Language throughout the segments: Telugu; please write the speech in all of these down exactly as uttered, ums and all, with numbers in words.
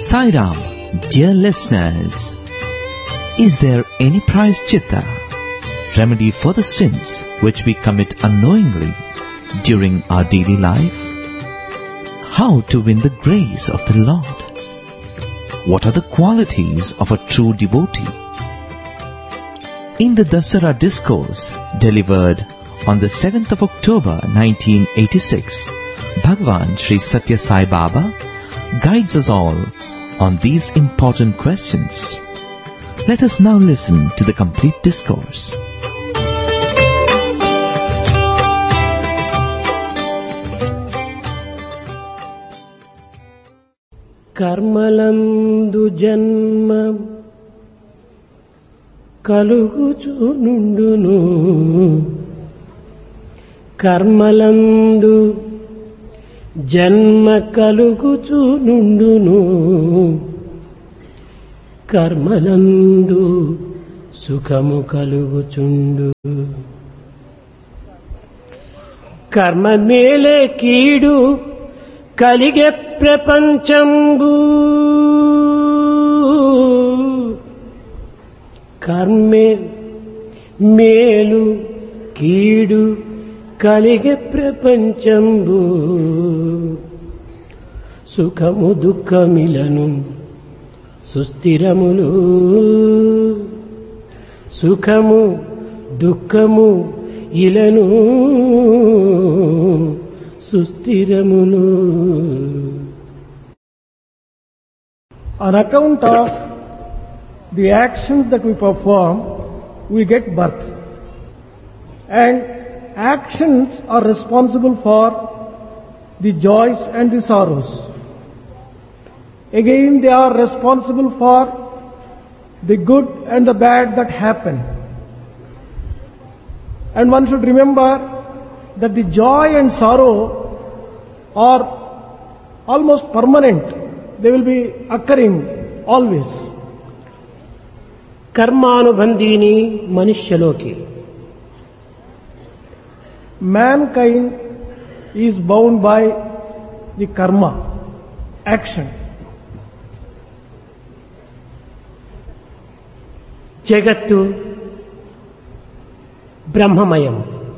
Sai Ram, dear listeners, is there any prayaschitta, remedy for the sins which we commit unknowingly during our daily life? How to win the grace of the Lord? What are the qualities of a true devotee? In the Dasara discourse delivered on the seventh of October nineteen eighty-six, Bhagwan Sri Satya Sai Baba guides us all on these important questions. Let us now listen to the complete discourse. కర్మలందు జన్మ కలుగుచునుండును, కర్మలందు జన్మ కలుగుచునుండును, కర్మలందు సుఖము కలుగుచుండు. కర్మ మేలే కీడు కలిగే ప్రపంచంబు, కర్మే మేలు కీడు కలిగే ప్రపంచంబు, సుఖము దుఃఖమిలను సుస్థిరములు, సుఖము దుఃఖము ఇలను సుస్థిరములు. On account of the actions that we perform, we get birth. And actions are responsible for the joys and the sorrows. Again, they are responsible for the good and the bad that happen. And one should remember that the joy and sorrow are almost permanent. They will be occurring always. కర్మానుబంధీని మనుష్యలోకి. Mankind is bound by the karma, action. జగత్తు బ్రహ్మమయం.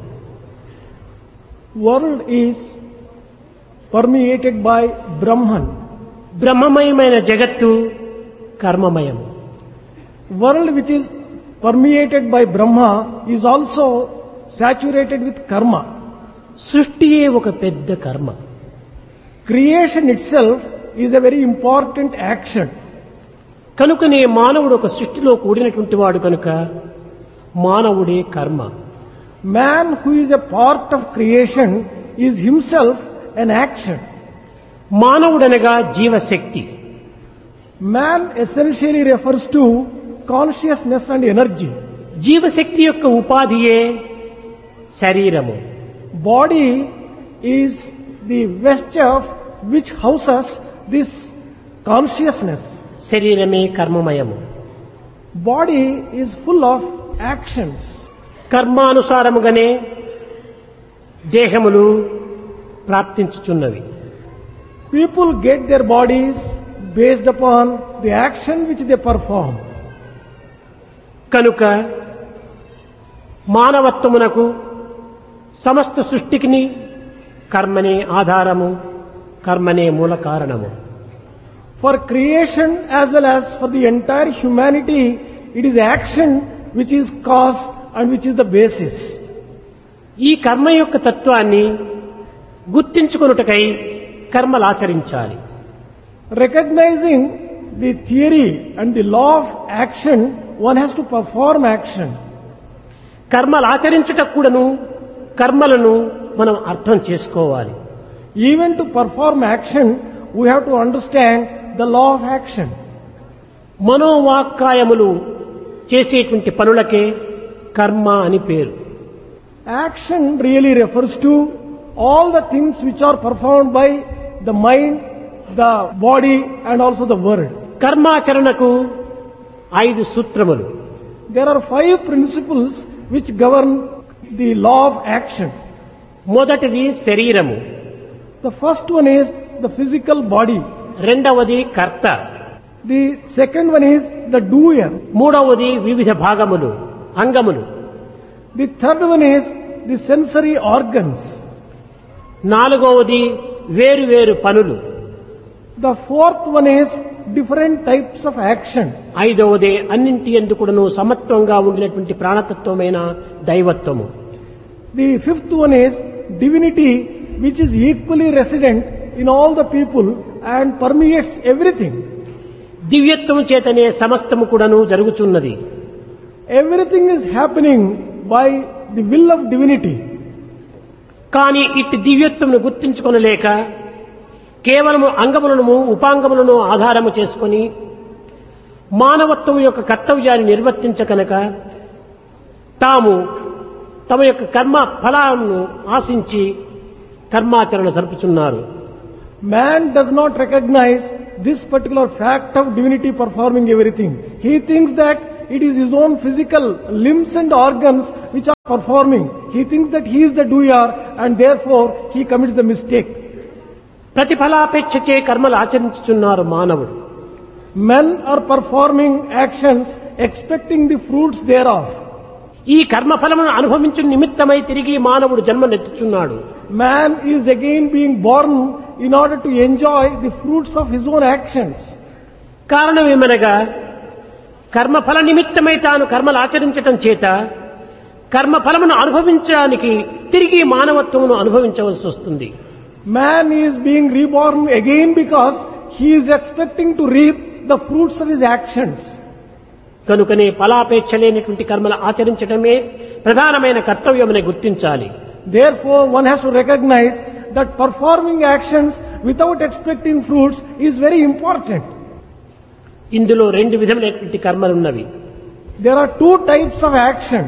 World is permeated by Brahman. బ్రహ్మమయమైన జగత్తు కర్మమయం. World which is permeated by Brahma is also saturated with karma. సృష్టియే ఒక పెద్ద కర్మ. Creation itself is a very important action. కనుకనే మానవుడు ఒక సృష్టిలో కూడినటువంటి వాడు కనుక మానవుడే కర్మ. Man who is a part of creation is himself an action. మానవుడనగా జీవశక్తి. Man essentially refers to consciousness and energy. జీవశక్తి యొక్క ఉపాధియే శరీరము. Body is the vesture which houses this consciousness. శరీరమే కర్మమయము. Body is full of actions. కర్మానుసారముగానే దేహములు ప్రాప్తించుచున్నవి. People get their bodies based upon the action which they perform. కనుక మానవత్వమునకు సమస్త సృష్టికిని కర్మనే ఆధారము, కర్మనే మూల కారణము. For creation as well as for the entire humanity, it is action which is cause and which is the basis. ఈ కర్మ యొక్క తత్వాన్ని గుర్తించుకొనుటకై కర్మలాచరించాలి. Recognizing the theory and the law of action, one has to perform action. కర్మలాచరించుటకు కూడాను కర్మలను మనం అర్థం చేసుకోవాలి. Even to perform action, we have to understand the law of action. మనోవాక్కాయములు చేసేటువంటి పనులకే కర్మ అని పేరు. Action really refers to all the things which are performed by the mind, the body and also the word. కర్మాచరణకు ఐదు సూత్రములు. There are five principles which govern the law of action. మొదటిది శరీరము. The first one is the physical body. రెండవది కర్త. The second one is the doer. మూడవది వివిధ భాగములు అంగములు. The third one is the sensory organs. నాలుగవది వేరు వేరు పనులు. The fourth one is different types of action. ఐదవది అన్నింటి ఎందుకును సమత్వంగా ఉండినటువంటి ప్రాణతత్వమైన దైవత్వము. The fifth one is divinity, which is equally resident in all the people and permeates everything. దివ్యత్వము చేతనే సమస్తము కూడాను జరుగుతున్నది. Everything is happening by the will of divinity. కానీ ఇట్టి దివ్యత్వమును గుర్తించుకొనలేక కేవలము అంగములను ఉపాంగములను ఆధారము చేసుకొని మానవత్వం యొక్క కర్తవ్యాన్ని నిర్వర్తించకనక తాము తమ యొక్క కర్మ ఫలాలను ఆశించి కర్మాచరణ జరుపుతున్నారు. Man does not recognize this particular fact of divinity performing everything. He thinks that it is his own physical limbs and organs which are performing. He thinks that he is the doer and therefore he commits the mistake. ప్రతిఫలాపేక్షచే కర్మలు ఆచరించుచున్నారు మానవుడు. Men are performing actions expecting the fruits thereof. ఈ కర్మఫలమును అనుభవించు నిమిత్తమై తిరిగి మానవుడు జన్మనెత్తుచున్నాడు. Man is again being born in order to enjoy the fruits of his own actions. కారణం ఏమనగా కర్మఫల నిమిత్తమై తాను కర్మలు ఆచరించటం చేత కర్మఫలమును అనుభవించడానికి తిరిగి మానవత్వమును అనుభవించవలసి వస్తుంది. Man is being reborn again because he is expecting to reap the fruits of his actions. కనుకనే ఫలాపేక్ష లేనటువంటి కర్మలు ఆచరించడమే ప్రధానమైన కర్తవ్యమని గుర్తించాలి. Therefore, one has to recognize that performing actions without expecting fruits is very important. ఇందులో రెండు విధములైనటువంటి కర్మలున్నవి. There are two types of action.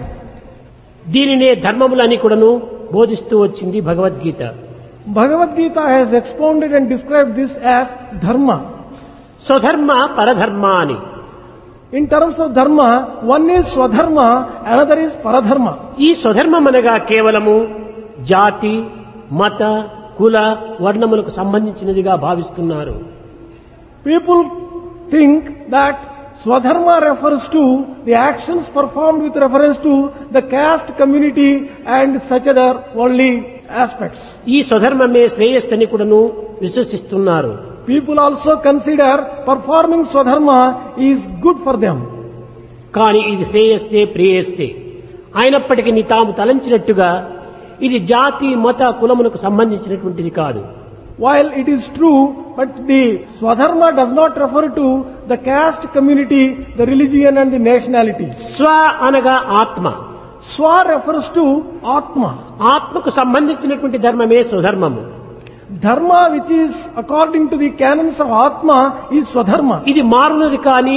దీనినే ధర్మములని కూడాను బోధిస్తూ వచ్చింది Bhagavad Gita. Bhagavad Gita has expounded and described this as dharma. స్వధర్మ పరధర్మ అని. In terms of dharma, one is swadharma, another is paradharma. ఈ స్వధర్మం అనగా కేవలము జాతి మత కుల వర్ణములకు సంబంధించినదిగా భావిస్తున్నారు. People think that swadharma refers to the actions performed with reference to the caste community and such other worldly aspects. ఈ స్వధర్మమే శ్రేయస్సని కూడాను విశ్వసిస్తున్నారు. People also consider performing swadharma is good for them. కానీ ఇది శ్రేయస్సే ప్రేయస్సే అయినప్పటికీ తాము తలంచినట్టుగా ఇది జాతి మత కులములకు సంబంధించినటువంటిది కాదు. While it is true, but the swadharma does not refer to the caste community, the religion and the nationality. స్వ అనగా ఆత్మ. Swa refers to Atma. ఆత్మకు సంబంధించినటువంటి ధర్మమే స్వధర్మము. Dharma which is according to the canons of Atma is Swadharma. ఇది మారునది కానీ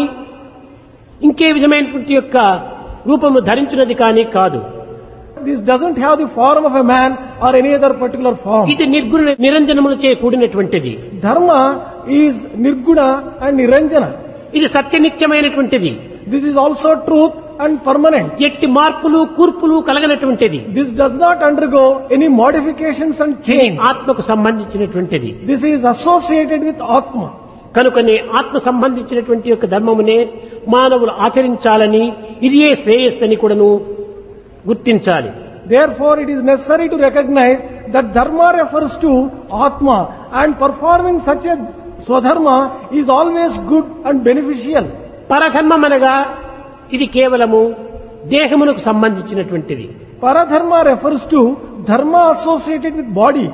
ఇంకే విధమైనటువంటి యొక్క రూపము ధరించినది కానీ కాదు. This doesn't have the form of a man or any other particular form. ఇది నిర్గుణ నిరంజనములచే కూడినటువంటిది. Dharma is Nirguna and Niranjana. ఇది సత్యనిత్యమైనటువంటిది. This is also truth and permanent. ఎట్టి మార్పులు కూర్పులు కలగనటువంటిది. This does not undergo any modifications and ఇది change. ఆత్మకు సంబంధించినటువంటిది. This is associated with Atma. కనుకనే ఆత్మ సంబంధించినటువంటి యొక్క ధర్మమునే మానవులు ఆచరించాలని ఇదియే శ్రేయస్సని కూడాను గుర్తించాలి. Therefore, it is necessary to recognize that Dharma refers to Atma and performing such a Swadharma is always good and beneficial. పరధర్మం అనగా ఇది కేవలము దేహమునకు సంబంధించినటువంటిది. Paradharma refers to Dharma associated with body.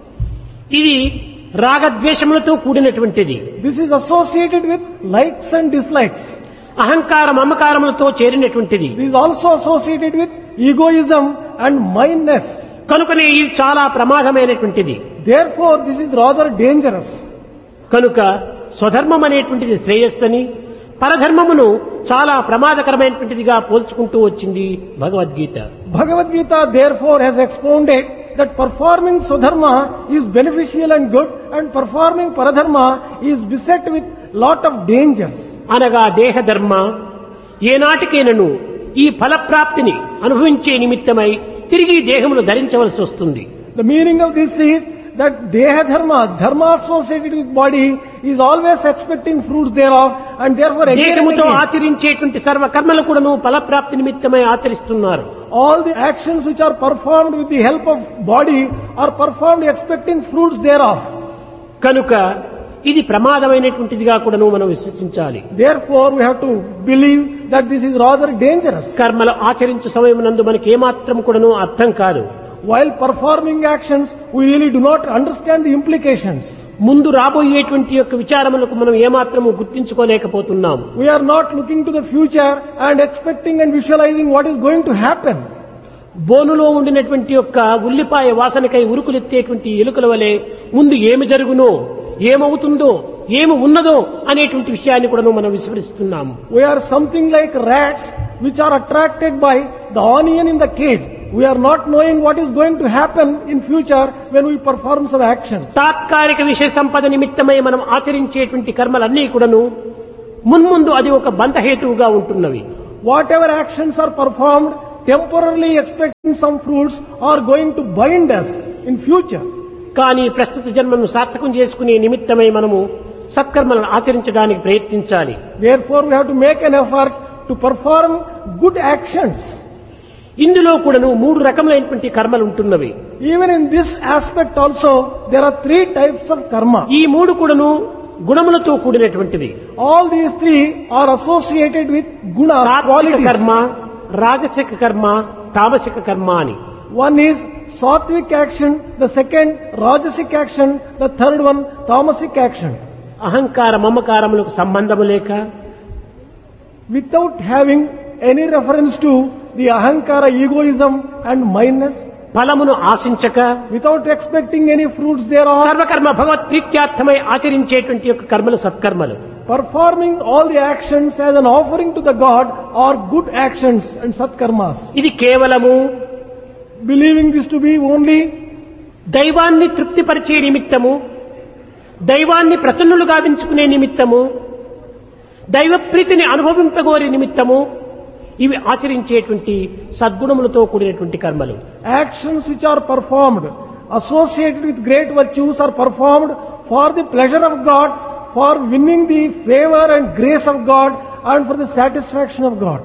ఇది రాగద్వేషములతో కూడినటువంటిది. This is associated with likes and dislikes. అహంకార మమకారములతో చేరినటువంటిది. This is also associated with egoism and mindness. కనుకనే ఇది చాలా ప్రమాదమైనటువంటిది. Therefore, this is rather dangerous. కనుక స్వధర్మం అనేటువంటిది శ్రేయస్సని పరధర్మమును చాలా ప్రమాదకరమైనటువంటిదిగా పోల్చుకుంటూ వచ్చింది Bhagavad Gita. Bhagavad Gita therefore has expounded that performing Swadharma is beneficial and good and performing Paradharma is beset with lot of dangers. అనగా దేహధర్మ ఏనాటికైనను ఈ ఫలప్రాప్తిని అనుభవించే నిమిత్తమై తిరిగి దేహమును ధరించవలసి వస్తుంది. The meaning of this is that deha dharma, dharma associated with body, is always expecting fruits thereof, and therefore again and దేహముతో again, ఆచరించేటువంటి సర్వ కర్మలు కూడాను ఫలప్రాప్తి నిమిత్తమై ఆచరిస్తున్నారు. all the actions which are performed with the help of body are performed expecting fruits thereof. కనుక ఇది ప్రమాదమైనటువంటిదిగా కూడాను మనం విశ్వసించాలి. Therefore, we have to believe that this is rather dangerous. కర్మలు ఆచరించు సమయమునందు మనకి ఏమాత్రం కూడాను అర్థం కాదు. While performing actions, we really do not understand the implications. ముందు రాబోయేటువంటి యొక్క విచారములకు మనం ఏమాత్రము గుర్తించుకోలేకపోతున్నాం. We are not looking to the future and expecting and visualizing what is going to happen. బోనులో ఉండినటువంటి యొక్క ఉల్లిపాయ వాసనకై ఉరుకులెత్తేటువంటి ఎలుకల వలె ముందు ఏమి జరుగునో, ఏమవుతుందో, ఏమి ఉన్నదో అనేటువంటి విషయాన్ని కూడా మనం విస్మరిస్తున్నాము. We are something like rats which are attracted by the onion in the cage. We are not knowing what is going to happen in future when we perform some actions. తాత్కాలిక విషయ సంపద నిమిత్తమై మనం ఆచరించేటువంటి కర్మలన్నీ కూడాను మున్ముందు అది ఒక బంధహేతువుగా ఉంటున్నవి. Whatever actions are performed, temporarily expecting some fruits, are going to bind us in future. కానీ ప్రస్తుత జన్మను సార్థకం చేసుకునే నిమిత్తమై మనము సత్కర్మలను ఆచరించడానికి ప్రయత్నించాలి. Therefore, we have to make an effort to perform good actions. ఇందులో కూడాను మూడు రకములైనటువంటి కర్మలు ఉంటున్నవి. Even in this aspect also, there are three types of karma. ఈ మూడు కూడాను గుణములతో కూడినటువంటివి. All these three are associated with gunas, సాత్విక qualities. కర్మ, రాజసిక కర్మ, తామసిక కర్మ అని. One is sattvic action, the second rajasic action, the third one tamasic action. అహంకార మమకారములకు సంబంధము లేక, Without having any reference to the ahankara, egoism and mindness, ఫలమును ఆశించక, without expecting any fruits thereof, సర్వకర్మ భగవత్ ప్రీత్యార్థమై ఆచరించేటువంటి యొక్క కర్మలు సత్కర్మలు. performing all the actions as an offering to the God are good actions and satkarmas. ఇది కేవలము Believing this to be only దైవాన్ని తృప్తిపరిచే నిమిత్తము, దైవాన్ని ప్రసన్నులు గావించుకునే నిమిత్తము, దైవ ప్రీతిని అనుభవింపగోరే నిమిత్తము ఇవి ఆచరించేటువంటి సద్గుణములతో కూడినటువంటి కర్మలు. actions which are performed associated with great virtues are performed for the pleasure of God, for winning the favor and grace of God, and for the satisfaction of God.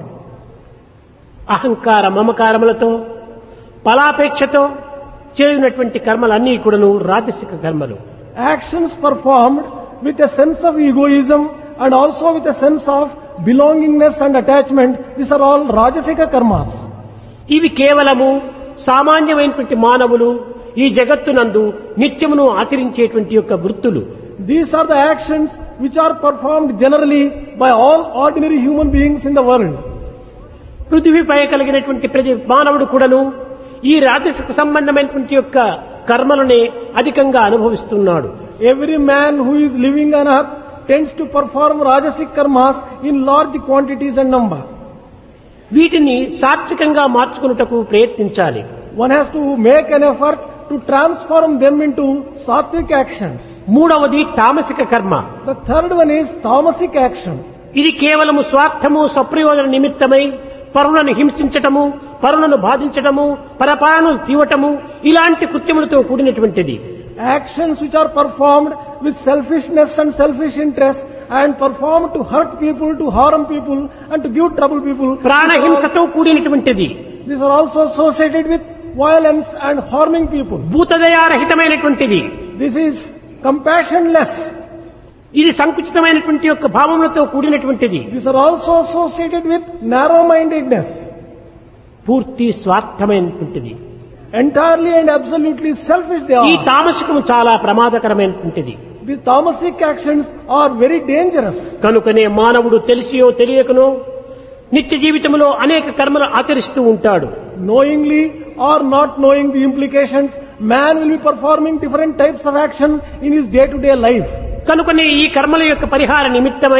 అహంకార మమకారములతో, ఫలాపేక్షతో చేయునటువంటి కర్మలన్నీ కూడాను రాజసిక కర్మలు. Actions performed with a sense of egoism and also with a sense of belongingness and attachment, these are all rajasika karmas. ఇవి కేవలము సామాన్యమైనటువంటి మానవులు ఈ జగత్తునందు నిత్యమును ఆచరించేటువంటి యొక్క వృత్తులు. These are the actions which are performed generally by all ordinary human beings in the world. పృథివీపై కలిగినటువంటి ప్రతి మానవుడు కూడాను ఈ రాజసిక సంబంధమైనటువంటి యొక్క కర్మలనే అధికంగా అనుభవిస్తున్నాడు. Every man who is living on earth tends to perform rajasic karmas in large quantities and number. వీటిని సాత్వికంగా మార్చుకున్నటకు ప్రయత్నించాలి. One has to make an effort to transform them into sattvic actions. మూడవది తామసిక కర్మ. The third one is tamasic action. ఇది కేవలము స్వార్థము, స్వప్రయోజన నిమిత్తమై పరులను హింసించటము, పరులను బాధించటము, పరపాలను తీవటము ఇలాంటి కృత్యములతో కూడినటువంటిది. Actions which are performed with selfishness and selfish interest and performed to hurt people, to harm people and to give trouble people. ప్రాణహింసతో కూడినటువంటిది. These are also associated with violence and harming people. భూతదయారహితమైనటువంటిది. This is compassionless. ఇది సంకుచితమైనటువంటి యొక్క భావములతో కూడినటువంటిది. These are also associated with narrow-mindedness. పూర్తి స్వార్థమైనటువంటిది. Entirely and absolutely selfish they ఈ are. తామసికము చాలా ప్రమాదకరమైనటువంటిది. These tamasic actions are very dangerous. కనుకనే మానవుడు తెలిసియో తెలియకనో నిత్య జీవితంలో అనేక కర్మలు ఆచరిస్తూ ఉంటాడు. Knowingly or not knowing the implications, man will be performing different types of action in his day-to-day life. కనుకనే ఈ కర్మల యొక్క పరిహార నిమిత్తమై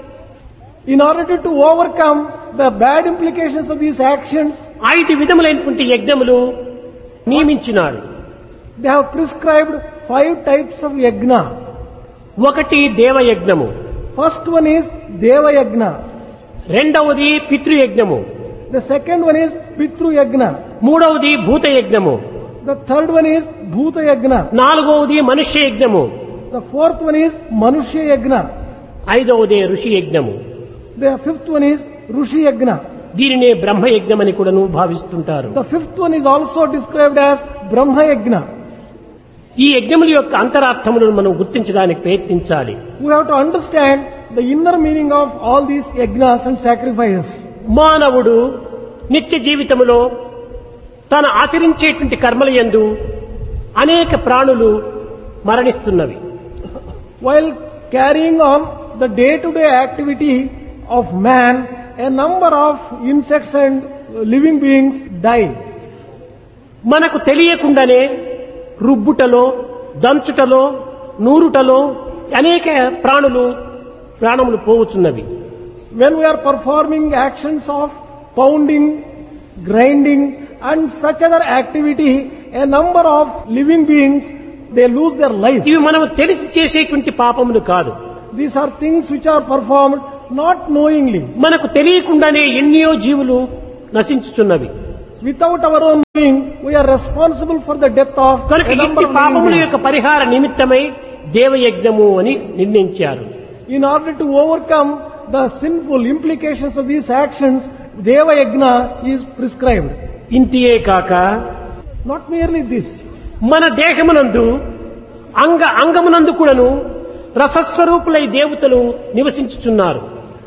In order to, to overcome the bad implications of these actions, ఐదు విధములైనటువంటి యజ్ఞములు నియమించినాడు. they have prescribed five types of yajna. ఒకటి దేవయజ్ఞము, First one is Deva Yajna. రెండవది పితృయజ్ఞము, The second one is Pitru Yajna. మూడవది భూత యజ్ఞము, The third one is Bhuta Yagna. నాలుగవది మనుష్య యజ్ఞము, The fourth one is Manushya Yagna. ఐదవదే ఋషి యజ్ఞము. The fifth one is Rushi Yagna. దీనినే బ్రహ్మ యజ్ఞమని కూడాను భావిస్తుంటారు. The fifth one is also described as Brahma Yagna. ఈ యజ్ఞముల యొక్క అంతరార్థములను మనం గుర్తించడానికి ప్రయత్నించాలి. We have to understand the inner meaning of all these yagnas and sacrifices. మానవుడు నిత్య జీవితములో తాను ఆచరించేటువంటి కర్మల యందు అనేక ప్రాణులు మరణిస్తున్నవి. While carrying on the day-to-day activity of man, a number of insects and living beings die. మనకు తెలియకుండానే రుబ్బుటలో, దంచుటలో, నూరుటలో అనేక ప్రాణులు ప్రాణములు పోవచ్చున్నవి. When we are performing actions of pounding, grinding and such other activity, a number of living beings, they lose their life. ఇవి మనం తెలిసి చేసేటువంటి పాపములు కాదు. These are things which are performed not knowingly. మనకు తెలియకుండానే ఎన్నో జీవులు నశించుచున్నవి. Without our own knowing, we are responsible for the death of కనుక a number ఇట్టి of living పాపముల beings. యొక్క పరిహార నిమిత్తమై దేవయజ్ఞము అని నిర్ణయించారు. In order to overcome the sinful implications of these actions, Deva Yagna is prescribed. ఇంతియే కాక Not merely this. మన దేహమునందు అంగ అంగమునందు కూడాను రసస్వరూపులై దేవతలు నివసించుచున్నారు.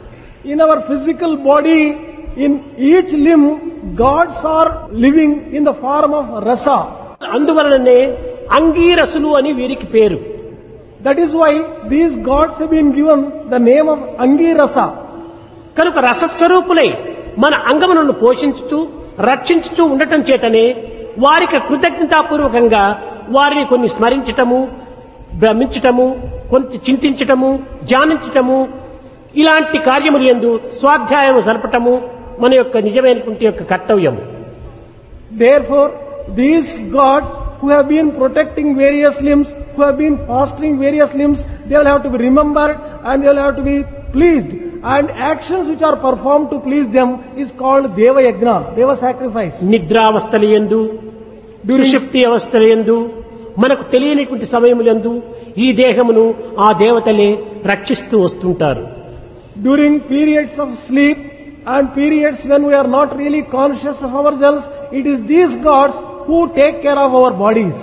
In our physical body, in each limb, gods are living in the form of rasa. అందువలననే అంగీరసులు అని వీరికి పేరు. That is why these gods have been given the name of Angirasa. కనుక రసస్వరూపులై మన అంగములను పోషించుతూ రక్షించుతూ ఉండటం చేతనే వారికి కృతజ్ఞతాపూర్వకంగా వారిని కొన్ని స్మరించటము, భ్రమించటము, కొంత చింతించటము, ధ్యానించటము, ఇలాంటి కార్యములు యందు స్వాధ్యాయము జరపటము మన యొక్క నిజమైనటువంటి యొక్క కర్తవ్యం. Therefore, these gods who have been protecting various limbs, who have been fostering various limbs, they will have to be remembered and they will have to be pleased. And actions which are performed to please them is called Deva Yagna, Deva sacrifice. నిద్రావస్థల యందు, సుషుప్తి అవస్థల యందు, మనకు తెలియనటువంటి సమయములందు ఈ దేహమును ఆ దేవతలే రక్షిస్తూ వస్తుంటారు. During periods of sleep and periods when we are not really conscious of ourselves, it is these gods who take care of our bodies.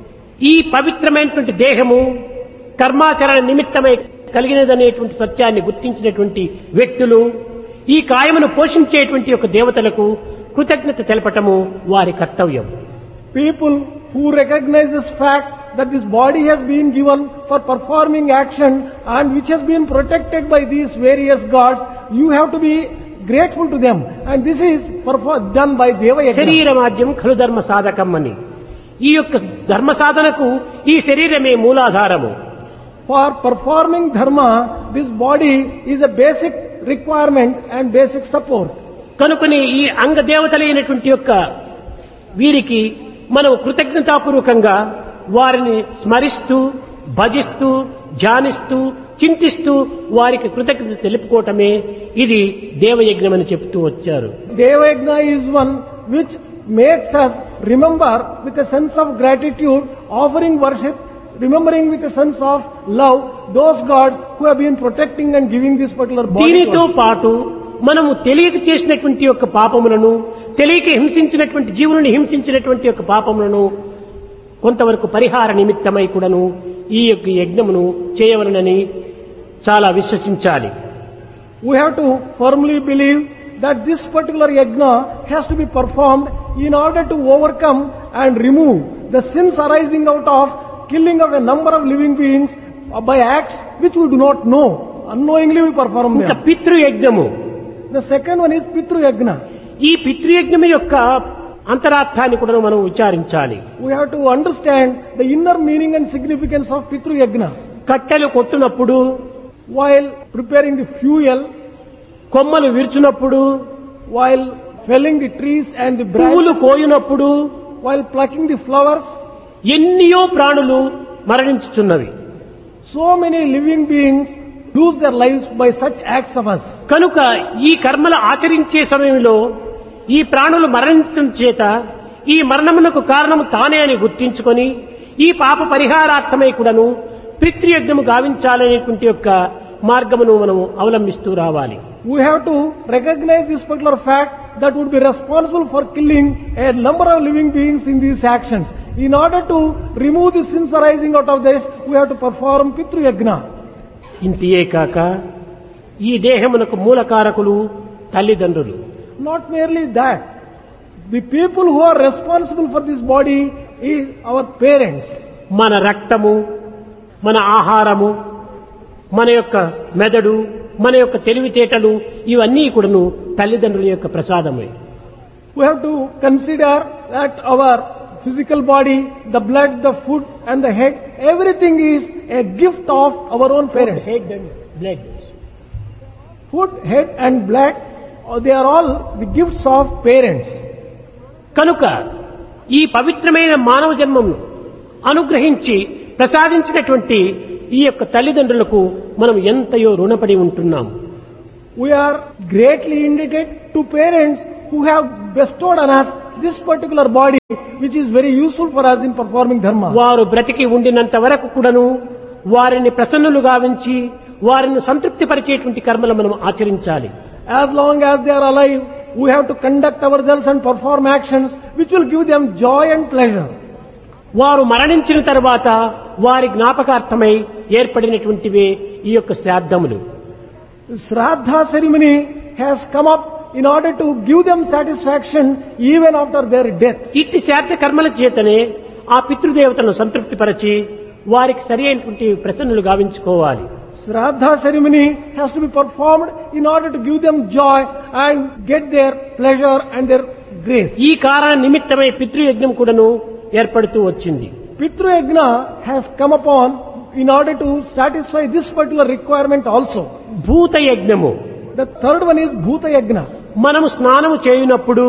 ఈ పవిత్రమైనటువంటి దేహము కర్మాచరణ నిమిత్తమై కలిగినదనేటువంటి సత్యాన్ని గుర్తించినటువంటి వ్యక్తులు ఈ కాయమును పోషించేటువంటి ఒక దేవతలకు కృతజ్ఞత తెలపటము వారి కర్తవ్యం. People who recognize this fact that this body has been given for performing action and which has been protected by these various gods, you have to be grateful to them. And this is perform- done by Deva Yagna. శరీరమాద్యం ఖలు ధర్మ సాధకం అని ఈ యొక్క ధర్మ సాధనకు ఈ శరీరమే మూలాధారము. For performing dharma, this body is a basic requirement and basic support. కనుకని ఈ అంగ దేవతలైనటువంటి యొక్క వీరికి మనం కృతజ్ఞతాపూర్వకంగా వారిని స్మరిస్తూ భజిస్తూ ధ్యానిస్తూ చింతిస్తూ వారికి కృతజ్ఞత తెలుపుకోవటమే ఇది దేవయజ్ఞం అని చెప్తూ వచ్చారు. Deva Yagna is one which makes us remember with a sense of gratitude, offering worship, remembering with a sense of love those gods who have been protecting and giving this particular body. దీనితో to us. పాటు మనము తెలియక చేసినటువంటి యొక్క పాపములను, తెలియక హింసించినటువంటి జీవులను హింసించినటువంటి యొక్క పాపములను కొంతవరకు పరిహార నిమిత్తమై కూడాను ఈ యొక్క యజ్ఞమును చేయవలనని చాలా విశ్వసించాలి. We have to firmly believe that this particular yajna has to be performed in order to overcome and remove the sins arising out of killing of a number of living beings by acts which we do not know. Unknowingly we perform ఇంకా them. పితృయజ్ఞము. The second one is Pitru Yagna. ఈ పితృయజ్ఞము యొక్క అంతరార్థాన్ని కూడా మనం విచారించాలి. We have to understand the inner meaning and significance of Pitru Yagna. కట్టెలు కొట్టునప్పుడు, While preparing the fuel, కొమ్మలు విరుచునప్పుడు, while felling the trees and the పువ్వులు branches, కోయునప్పుడు while plucking the flowers, ఎన్నో ప్రాణులు మరణించుచున్నవి. so many living beings lose their lives by such acts of us. కనుక ఈ కర్మలు ఆచరించే సమయంలో ఈ ప్రాణులు మరణించడం చేత ఈ మరణమునకు కారణము తానే అని గుర్తించుకొని ఈ పాప పరిహారార్థమై కూడాను పితృయజ్ఞము గావించాలనేటువంటి యొక్క మార్గమును మనము అవలంబిస్తూ రావాలి. We have to recognize this particular fact that would be responsible for killing a number of living beings in these actions. In order to remove the sins arising out of this, we have to perform Pitru Yajna. ఇంతియే కాక ఈ దేహమునకు మూలకారకులు తల్లిదండ్రులు. Not merely that, the people who are responsible for this body is our parents. మన రక్తము, మన ఆహారము, మన యొక్క మెదడు, మన యొక్క తెలివితేటలు ఇవన్నీ కూడాను తల్లిదండ్రుల యొక్క ప్రసాదమే. We have to consider that our physical body, the blood, the food and the head, everything is a gift of our own parents. Head and blood. Food, head and blood, they are all the gifts of parents. కనుక ఈ పవిత్రమైన మానవ జన్మమును అనుగ్రహించి ప్రసాదించినటువంటి ఈ యొక్క తల్లిదండ్రులకు మనం ఎంతయో రుణపడి ఉంటున్నాం. We are greatly indebted to parents who have bestowed on us this particular body, which is very useful for us in performing dharma. వారు బ్రతికి ఉండినంత వరకు కూడాను వారిని ప్రసన్నులు గావించి వారిని సంతృప్తి పరిచేటువంటి కర్మలు మనం ఆచరించాలి. As long as they are alive, we have to conduct ourselves and perform actions which will give them joy and pleasure. వారు మరణించిన తర్వాత వారి జ్ఞాపకార్థమై ఏర్పడినటువంటివే ఈ యొక్క శ్రాద్ధములు. Shraddha ceremony has come up in order to give them satisfaction even after their death. ఇట్టి శ్రాద్ధ కర్మల చేతనే ఆ పితృదేవతను సంతృప్తిపరచి వారికి సరి అయినటువంటి ప్రసన్నులు గావించుకోవాలి. Shraddha ceremony has to be performed in order to give them joy and get their pleasure and their grace. ఈ కారణ నిమిత్తమై పితృయజ్ఞం కూడాను ఏర్పడుతూ వచ్చింది. Pitru Yajna has come upon in order to satisfy this particular requirement also. భూత యజ్ఞము. The third one is Bhuta Yajna. మనము స్నానము చేయునప్పుడు,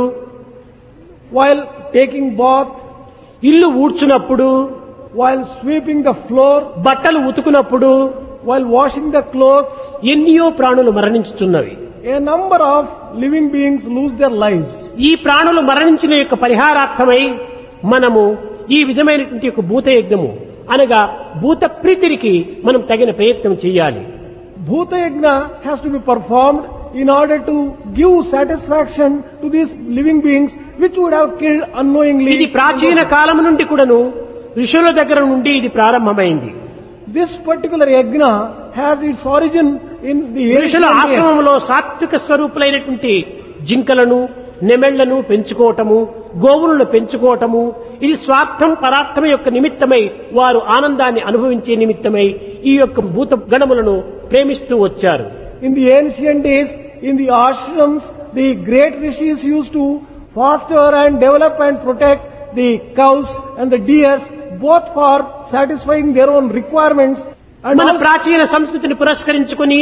While taking bath, ఇల్లు ఊడ్చునప్పుడు, while sweeping the floor, బట్టలు ఉతుకునప్పుడు while washing the clothes, ఎన్నో ప్రాణులు మరణించుతున్నవి. a number of living beings lose their lives. ఈ ప్రాణులు మరణించిన యొక్క పరిహారార్థమై మనము ఈ విధమైనటువంటి యొక్క భూత యజ్ఞము అనగా భూత ప్రీతికి మనం తగిన ప్రయత్నం చేయాలి. Bhuta Yajna has to be performed in order to give satisfaction to these living beings which would have killed unknowingly. ఇది ప్రాచీన కాలం నుండి కూడాను ఋషుల దగ్గర నుండి ఇది ప్రారంభమైంది. This particular yajna has its origin in the ఋషుల ancient days. ఆశ్రమంలో సాత్విక స్వరూపులైనటువంటి జింకలను, నెమెళ్లను పెంచుకోవటము, గోవులను పెంచుకోవటము, ఇది స్వార్థం పరార్థం యొక్క నిమిత్తమై వారు ఆనందాన్ని అనుభవించే నిమిత్తమై ఈ యొక్క భూత గణములను ప్రేమిస్తూ వచ్చారు. In the ancient days, in the ashrams, the great rishis used to foster and develop and protect the cows and the deers, both for satisfying their own requirements and మన also ప్రాచీన సంస్కృతిని పురస్కరించుకుని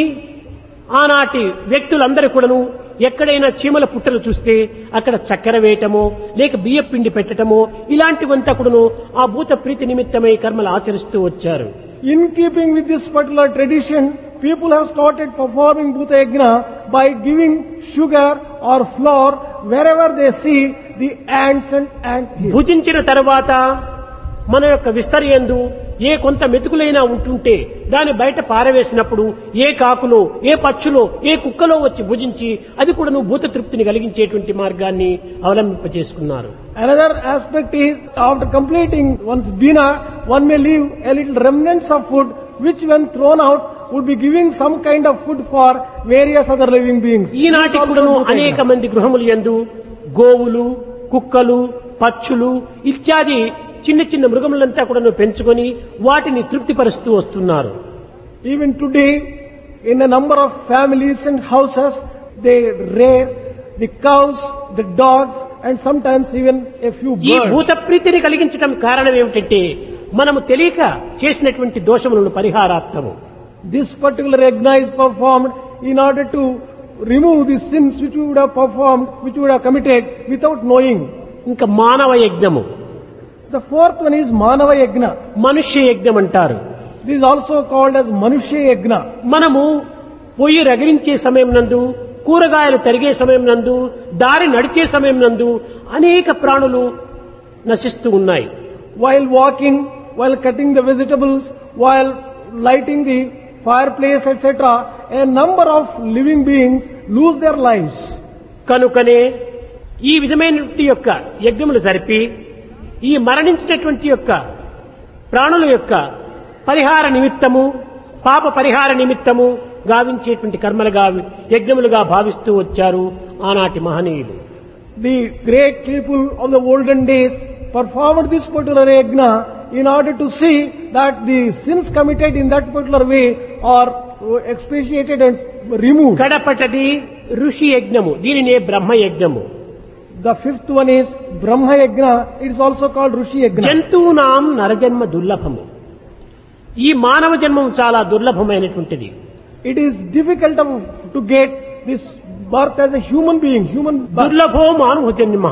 ఆనాటి వ్యక్తులందరూ కూడాను ఎక్కడైనా చీమల పుట్టలు చూస్తే అక్కడ చక్కెర వేయటమో లేక బియ్య పిండి పెట్టటమో ఇలాంటివంతా కూడాను ఆ భూత ప్రీతి నిమిత్తమై కర్మలు ఆచరిస్తూ వచ్చారు. in keeping with this particular tradition, people have started performing Bhuta Yajna by giving sugar or flour wherever they see the ants and ant hills. భుజించిన తర్వాత మన యొక్క విస్తరియందు ఏ కొంత మెతుకులైనా ఉంటుంటే దాన్ని బయట పారవేసినప్పుడు ఏ కాకులో, ఏ పక్షులో, ఏ కుక్కలో వచ్చి భుజించి అది కూడా నువ్వు భూత తృప్తిని కలిగించేటువంటి మార్గాన్ని అవలంబింపజేసుకున్నారు. Another aspect is, after completing one's dinner, one may leave a little remnants of food which when thrown out would be giving some kind of food for various other living beings. ఈనాటి This also కూడాను Bhuta Yajna. అనేక మంది గృహములు యందు గోవులు, కుక్కలు, పక్షులు ఇత్యాది చిన్న చిన్న మృగములంతా కూడా పెంచుకొని వాటిని తృప్తిపరుస్తూ వస్తున్నారు. Even today, in a number of families and houses, they rear the cows, the dogs, and sometimes even a few ఈ birds. భూత ప్రీతిని కలిగించడం కారణం ఏమిటంటే మనము తెలియక చేసినటువంటి దోషములను పరిహారార్థము. This particular yajna is performed in order to remove the sins which we would have performed, which we would have committed without knowing. ఇంకా మానవ యజ్ఞము, The fourth one is Manava Yajna. మనుష్య యజ్ఞం అంటారు. This is also called as Manushya Yajna. మనము పొయ్యి రగిలించే సమయం నందు, కూరగాయలు తరిగే సమయం నందు, దారి నడిచే సమయం నందు అనేక ప్రాణులు నశిస్తూ ఉన్నాయి. While walking, while cutting the vegetables, while lighting the fireplace, et cetera, a number of living beings lose their lives. కనుకనే ఈ విధమైనటువంటి యొక్క యజ్ఞములు జరిపి ఈ మరణించినటువంటి యొక్క ప్రాణుల యొక్క పరిహార నిమిత్తము పాప పరిహార నిమిత్తము గావించేటువంటి కర్మలుగా యజ్ఞములుగా భావిస్తూ వచ్చారు ఆనాటి మహనీయులు. The great people of the olden days performed this particular yajna in order to see that the sins committed in that particular way are expiated and removed. కడపటది ఋషి యజ్ఞము, దీనినే బ్రహ్మ యజ్ఞము. The fifth one is Brahma Yajna. It is also called Rishi Yajna. జంతువునాం నరజన్మ దుర్లభము. ఈ మానవ జన్మం చాలా దుర్లభమైనటువంటిది. It is difficult to get this birth as a human being. Human birth. దుర్లభో మానవ జన్మ.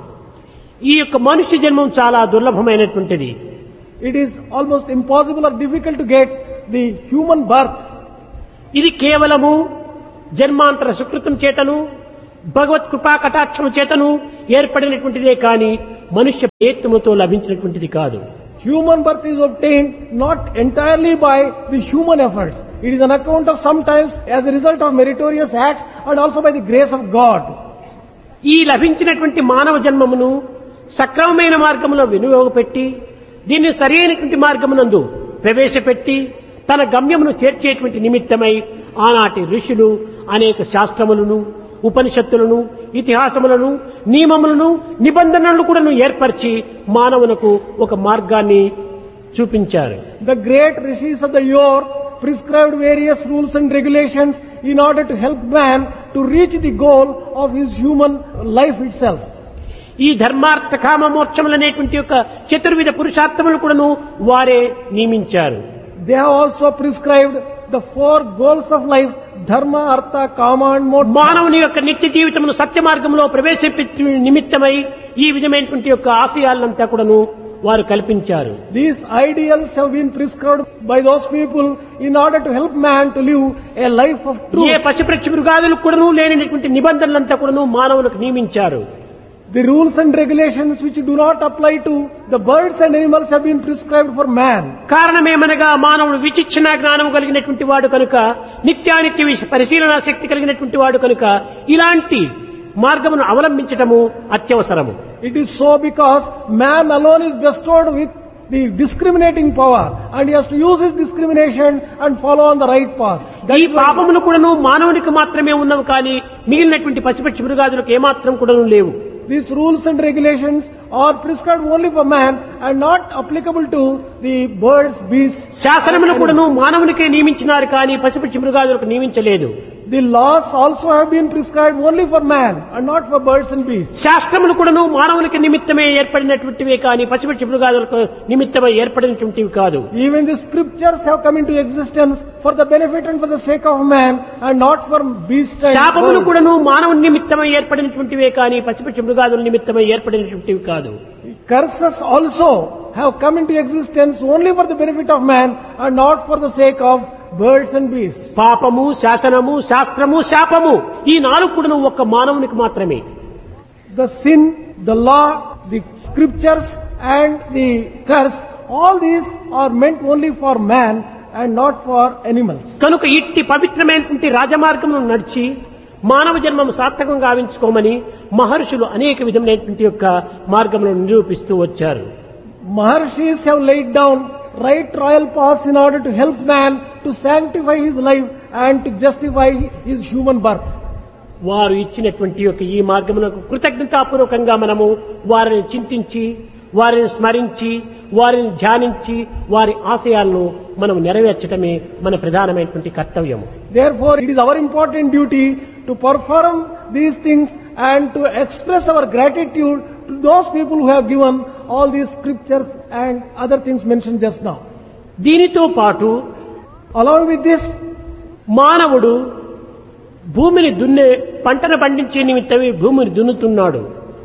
ఈ యొక్క మనుష్య జన్మం చాలా దుర్లభమైనటువంటిది. It is almost impossible or difficult to get the human birth. ఇది కేవలము జన్మాంతర సుకృతం చేతను భగవత్ కృపా కటాక్షము చేతను ఏర్పడినటువంటిదే కానీ మనుష్య ప్రయత్నముతో లభించినటువంటిది కాదు. Human birth is obtained not entirely by the human efforts. It is an account of sometimes as a result of meritorious acts and also by the grace of God. ఈ లభించినటువంటి మానవ జన్మమును సక్రమమైన మార్గములో వినియోగపెట్టి దీన్ని సరైనటువంటి మార్గమునందు ప్రవేశపెట్టి తన గమ్యమును చేర్చేటువంటి నిమిత్తమై ఆనాటి ఋషులు అనేక శాస్త్రములను ఉపనిషత్తులను ఇతిహాసములను నియమములను నిబంధనలను కూడా ఏర్పరిచి మానవునకు ఒక మార్గాన్ని చూపించారు. The great rishis of the yore prescribed various rules and regulations in order to help man to reach the goal of his human life itself. ఈ ధర్మార్థ కామ మోక్షములనేటువంటి యొక్క చతుర్విధ పురుషార్థములు కూడాను వారే నియమించారు. They have also prescribed the four goals of life, dharma, artha, kama and moksha. మానవుని యొక్క నిత్య జీవితమును సత్య మార్గంలో ప్రవేశపెట్టు నిమిత్తమై ఈ విధమైనటువంటి యొక్క ఆశయాలంతా కూడాను వారు కల్పించారు. These ideals have been prescribed by those people in order to help man to live a life of truth. ఏ పశుపక్షి మృగాదులకు కూడాను లేనటువంటి నిబంధనలంతా కూడాను మానవులకు నియమించారు. The rules and regulations which do not apply to the birds and animals have been prescribed for man. కారణమేమనగా మానవుడు విచక్షణ జ్ఞానం కలిగినటువంటి వాడు కనుక నిత్యానిత్య విష- పరిశీలనా శక్తి కలిగినటువంటి వాడు కనుక ఇలాంటి మార్గమును అవలంబించటము అత్యవసరము. It is so because man alone is bestowed with the discriminating power and he has to use his discrimination and follow on the right path. That ఈ is why పాపములు కూడాను మానవునికి మాత్రమే ఉన్నవి కానీ మిగిలినటువంటి పశుపక్షి మృగాదులకు ఏమాత్రం కూడాను లేవు. these rules and regulations are prescribed only for man and not applicable to the birds, beasts. శాసనములు కూడాను మానవునికే నియమించినారు కానీ పశుపక్షి మృగాదులకు నియమించలేదు. The laws also have been prescribed only for man and not for birds and beasts. శాస్త్రములు కూడాను మానవునికి నిమిత్తమే ఏర్పడినటువంటివే కానీ పశుపక్షి మృగాదులకు నిమిత్తమై ఏర్పడినటువంటివి కాదు. Even the scriptures have come into existence for the benefit and for the sake of man and not for beasts and శాపములు birds. కూడాను మానవుని నిమిత్తమై ఏర్పడినటువంటివే కానీ పశుపక్షి మృగాదుల నిమిత్తమై ఏర్పడినటువంటివి కాదు. Curses also have come into existence only for the benefit of man and not for the sake of birds and beasts. పాపము, శాసనము, శాస్త్రము, శాపము ఈ నాలుగు కూడాను ఒక్క మానవునికి మాత్రమే. The sin, the law, the scriptures and the curse, all these are meant only for man and not for animals. కనుక ఇట్టి పవిత్రమైనటువంటి రాజమార్గమును నడిచి మానవ జన్మము సార్థకంగా గావించుకోమని మహర్షులు అనేక విధమైనటువంటి యొక్క మార్గములను నిరూపిస్తూ వచ్చారు. Maharshis have laid down right royal paths in order to help man to sanctify his life and to justify his human birth. వారు ఇచ్చినటువంటి యొక్క ఈ మార్గమునకు కృతజ్ఞతాపూర్వకంగా మనము వారిని చింతించి వారిని స్మరించి వారిని ధ్యానించి వారి ఆశయాలను మనం నెరవేర్చడమే మన ప్రధానమైనటువంటి కర్తవ్యము. Therefore, it is our important duty to perform these things and to express our gratitude to those people who have given all these scriptures and other things mentioned just now. దీనితో పాటు Along with this, మానవుడు భూమిని దున్నే పంటను పండించే నిమిత్తమే భూమిని దున్నుతున్నాడు.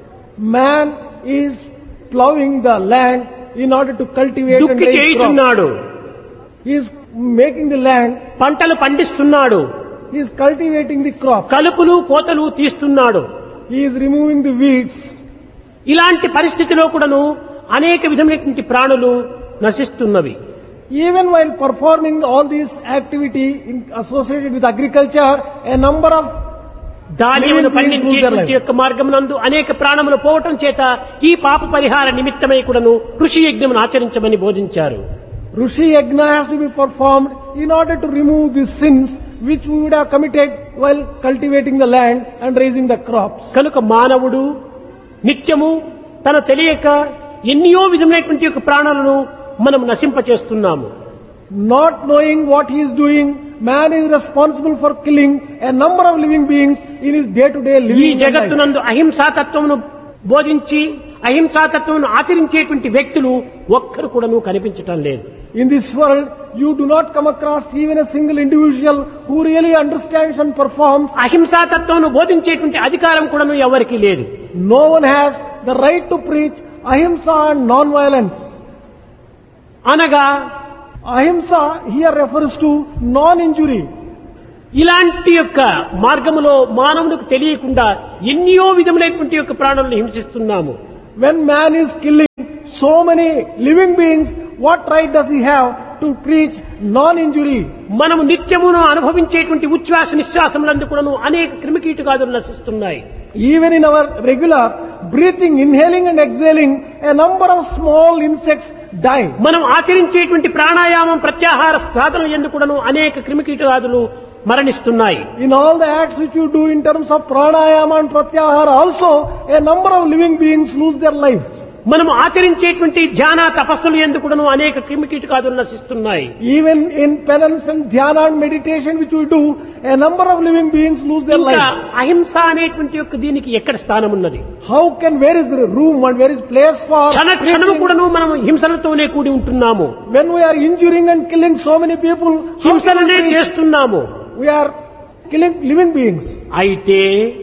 man is plowing the land in order to cultivate and దుక్కి raise crops. చేయుచున్నాడు, He is making the land, పంటలు పండిస్తున్నాడు, he is cultivating the crops, కలుపులు కోతలు తీస్తున్నాడు. he is removing the weeds. ఇలాంటి పరిస్థితిలో కూడాను అనేక విధమైనటువంటి ప్రాణులు నశిస్తున్నవి. Even while performing all these activity in, associated with agriculture, a number of ధాన్యమును పండించేటువంటి యొక్క మార్గమునందు అనేక ప్రాణములు పోవటం చేత ఈ పాప పరిహార నిమిత్తమై కూడాను ఋషి యజ్ఞమును ఆచరించమని బోధించారు. Rishi Yajna has to be performed in order to remove the sins which we would have committed while cultivating the land and raising the crops. కనుక మానవుడు నిత్యము తన తెలియక ఎన్నో విధమైనటువంటి యొక్క ప్రాణాలను మనం నశింపచేస్తున్నాము. Not knowing what he is doing, man is responsible for killing a number of living beings in his day-to-day ఈ living life. జగత్తునందు అహింసాతత్వమును బోధించి అహింసాతత్వమును ఆచరించేటువంటి వ్యక్తులు ఒక్కరు కూడాను కనిపించటం లేదు. In this world, you do not come across even a single individual who really understands and performs. అహింసాతత్వమును బోధించేటువంటి అధికారం కూడాను ఎవరికీ లేదు. No one has the right to preach ahimsa and non-violence. అనగా Ahimsa here refers to non-injury. ఇలాంటి యొక్క మార్గములో మానవునికి తెలియకుండా ఎన్నో విధములైనటువంటి యొక్క ప్రాణులను హింసిస్తున్నాము. When man is killing so many living beings, what right does he have to preach non-injury? మనము నిత్యమును అనుభవించేటువంటి ఉచ్ఛ్వాస నిశ్వాసములందు కూడాను అనేక క్రిమికీటకాదులు నశిస్తున్నాయి. Even in our regular breathing, inhaling and exhaling, a number of small insects die. మనం ఆచరించేటువంటి ప్రాణాయామం ప్రత్యాహార సాధన యందు కూడాను అనేక క్రిమికీటకాదులు మరణిస్తున్నాయి. In all the acts which you do in terms of pranayama and pratyahara also, a number of living beings lose their lives. మనం ఆచరించేటువంటి ధ్యాన తపస్సులు యందు కూడాను అనేక క్రిమికీటకాదులు నశిస్తున్నాయి. Even in penance and dhyana and meditation which we do, a number of living beings lose their ఇంకా lives. అహింస అనేటువంటి యొక్క దీనికి ఎక్కడ స్థానం ఉన్నది? How can, where is the room and where is place for క్షణ క్షణము preaching? కూడాను మనం హింసలతోనే కూడి ఉంటున్నాము. When we are injuring and killing so many people, how can హింసలనే we preach? చేస్తున్నాము. We are killing living beings. అయితే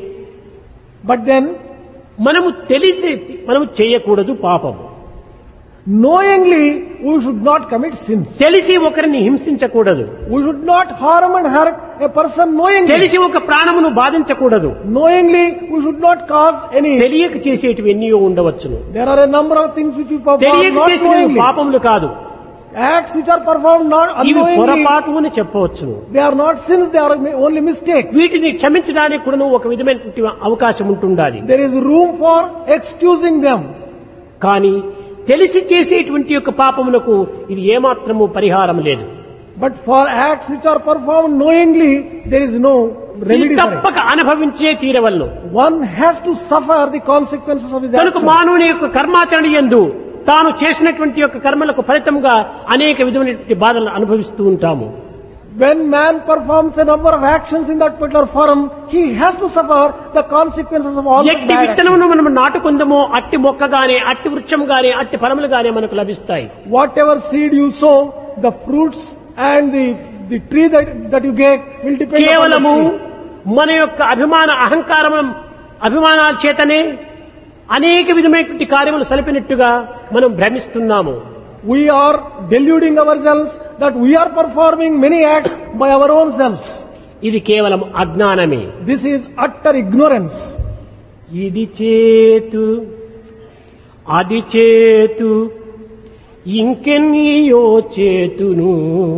But then, మనము తెలిసి మనము చేయకూడదు పాపము. knowingly, we should not commit sins. తెలిసి ఒకరిని హింసించకూడదు. We should not harm and hurt a person knowingly. తెలిసి ఒక ప్రాణమును బాధించకూడదు. Knowingly, we should not cause any. తెలియక చేసేటివి ఎన్నో ఉండవచ్చును. There are a number of things which we perform తెలియక not చేసేవి knowingly. పాపములు కాదు, Acts which are performed not ఇవి unknowingly, పొరపాటు అని చెప్పవచ్చును. they are not sins, they are only mistakes. వీటిని క్షమించడానికి కూడా ఒక విధమైనటువంటి అవకాశం ఉంటుండాలి. There is room for excusing them. కానీ తెలిసి చేసేటువంటి యొక్క పాపములకు ఇది ఏమాత్రము పరిహారం లేదు. But for acts which are performed knowingly, there is no ఇది remedy for it. తప్పక అనుభవించే తీరవలను. One has to suffer the consequences of his కనుక actions. మానవుని యొక్క కర్మాచరణ యందు తాను చేసినటువంటి యొక్క కర్మలకు ఫలితంగా అనేక విధమైనటువంటి బాధలను అనుభవిస్తూ ఉంటాము. When man performs a number of actions in that particular forum, he has to suffer the consequences of all the ఎట్టి bad actions. విత్తనమును మనం నాటుకుందామో అట్టి మొక్కగానే అట్టి వృక్షం గానే అట్టి ఫలములుగానే మనకు లభిస్తాయి. Whatever seed you sow, the fruits and the, the tree that, that you get will depend upon the కేవలము seed. మన యొక్క అభిమాన అహంకారం అభిమానాల చేతనే అనేక విధమైనటువంటి కార్యములు సలిపినట్టుగా మనం భ్రమిస్తున్నాము. We are deluding ourselves that we are performing many acts by our own selves. ఇది కేవలం అజ్ఞానమే. This is utter ignorance. ఇది చేతు అది చేతు ఇంకెన్నియో చేతును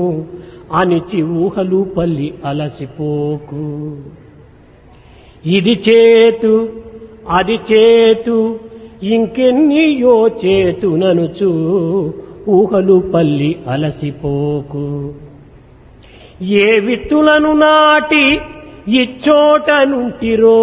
అనిచి ఊహలు పల్లి అలసిపోకు. ఇది చేతు అది చేతు ఇంకెన్నియో చేతుననుచు ఊహలు పల్లి అలసిపోకు. ఏ విత్తులను నాటి ఇచ్చోట నుంటిరో